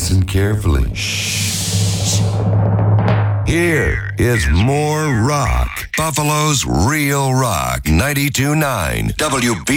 Listen carefully. Shh. Here is more rock. Buffalo's Real Rock 92.9 WB.